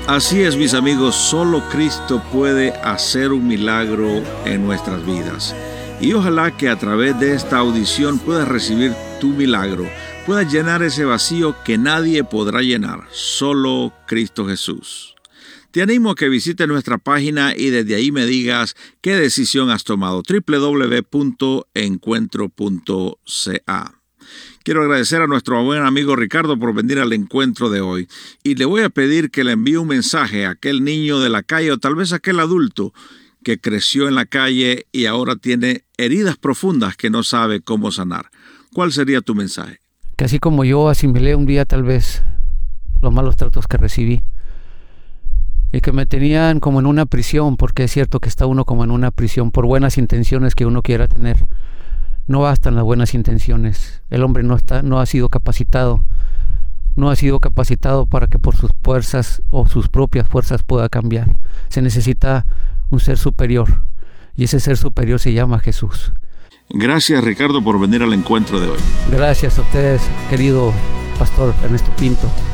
Así es, mis amigos, solo Cristo puede hacer un milagro en nuestras vidas. Y ojalá que a través de esta audición puedas recibir tu milagro, puedas llenar ese vacío que nadie podrá llenar, solo Cristo Jesús. Te animo a que visites nuestra página y desde ahí me digas qué decisión has tomado, www.encuentro.ca. Quiero agradecer a nuestro buen amigo Ricardo por venir al encuentro de hoy y le voy a pedir que le envíe un mensaje a aquel niño de la calle o tal vez a aquel adulto que creció en la calle y ahora tiene heridas profundas que no sabe cómo sanar. ¿Cuál sería tu mensaje? Que así como yo asimilé un día tal vez los malos tratos que recibí y que me tenían como en una prisión, porque es cierto que está uno como en una prisión por buenas intenciones que uno quiera tener. No bastan las buenas intenciones. El hombre no ha sido capacitado para que por sus fuerzas o sus propias fuerzas pueda cambiar. Se necesita un ser superior y ese ser superior se llama Jesús. Gracias, Ricardo, por venir al encuentro de hoy. Gracias a ustedes, querido pastor Ernesto Pinto.